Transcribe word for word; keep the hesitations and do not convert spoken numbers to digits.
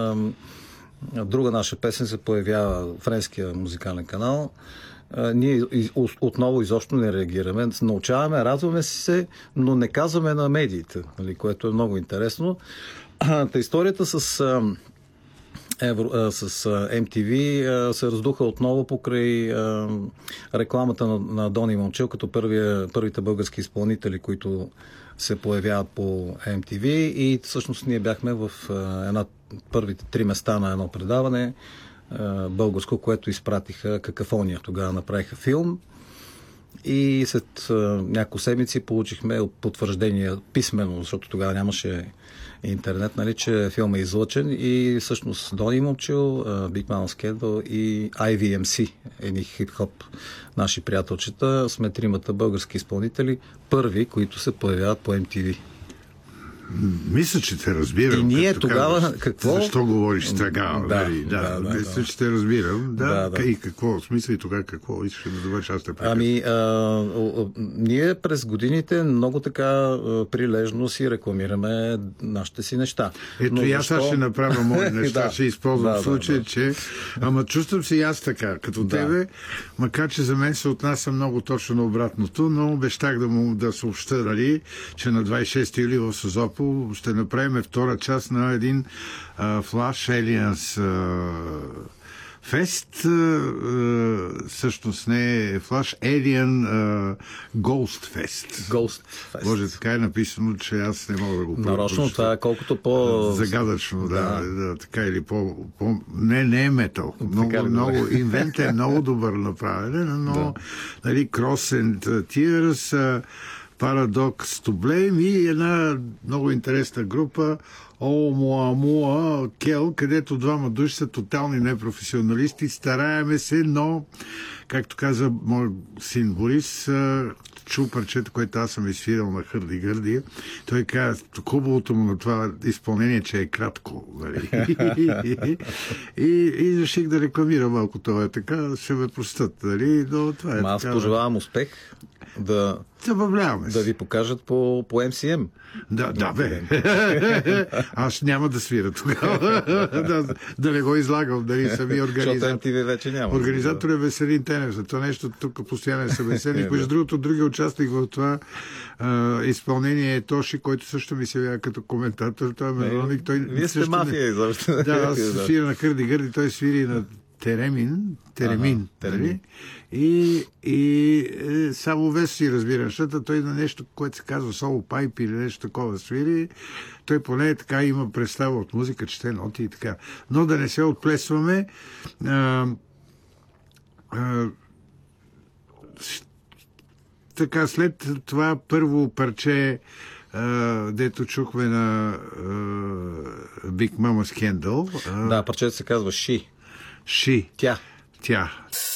друга наша песен се появява в френския музикален канал. Ние отново изобщо не реагираме. Научаваме, радваме се, но не казваме на медиите, нали, което е много интересно. Та историята с, Евро, с Ем Ти Ви се раздуха отново покрай рекламата на, на Дони Момчил, като първия, първите български изпълнители, които се появяват по Ем Ти Ви, и всъщност ние бяхме в една, първите три места на едно предаване българско, което изпратиха Какафония. Тогава направиха филм и след няколко седмици получихме потвърждение писмено, защото тогава нямаше интернет, нали, че филмът е излъчен, и всъщност Дони Момчил, Big Mouth Scandal и Ай Ви Ем Си, едни хип-хоп наши приятелчета, сме тримата български изпълнители, първи, които се появяват по Ем Ти Ви. Мисля, че те разбирам. И ние тогава казваш, какво? Защо говориш така? Да, нали? да, да, да, мисля, да. че те разбирам. Да, Да, да. И какво? В смисъл и тогава какво? Искаш да довърша, аз те прекъсвам. Ами, а, а, ние през годините много така а, прилежно си рекламираме нашите си неща. Ето Но и аз защо... ще направя мои неща, Да, ще използвам да, в случай, да, да. че... Ама чувствам се и аз така, като Да. тебе, макар че за мен се отнася много точно на обратното, но обещах да му да съобща, нали, че на двадесет и шести юли в Созопол ще направим втора част на един uh, Flash Aliens uh, Fest. Uh, всъщност не е Flash Alien uh, Ghost Fest. Ghost Fest. Боже, така е написано, че аз не мога да го Нарочно, това е колкото по... Загадъчно, да, Да. да, така или по... по... Не, не е метал. Много, ли, много... добре. Инвент е много добър направен, но Да. нали, Cross and Tears, uh, Paradox to Blame и една много интересна група Оумуамуа Кел, където двама души са тотални непрофесионалисти. Стараеме се, но, както каза мой син Борис, чул парчето, което аз съм изсвирал на хърди-гърди. Той каза, хубавото му на това изпълнение, че е кратко. Нали? и, и реших да рекламирам малко това. Е така, ще ме простат. Нали? Но това е Ма аз така, пожелавам успех да, забавляваме се. да ви покажат по, по Ем Си Ем. Да, да, бе. Аз няма да свира тогава. да, да не го излагам, дали сами Защото Ем организатор. Ти Ви вече няма. Организатор е Веселин Тенев. За това нещо тук постоянно се Веселин. Между другото, другия участник в това а, изпълнение е Тоши, който също ми се явява като коментатор. Той е мелодик. Той Вие сте също мафия, не... изобщо. Да, аз свира на хърди-гърди, той свири на Теремин. Теремин. Ага, Теремин. Нали? И, и е, само Вес си разбира, защото той на нещо, което се казва соло пайп или нещо такова свири, той поне така има представа от музика, чете ноти и така. Но да не се отплесваме, а, а, така, след това първо парче, Uh, дето чухме на uh, Big Mama Scandal. Uh, Да, парчето се казва Ши. Ши. Тя. Тя.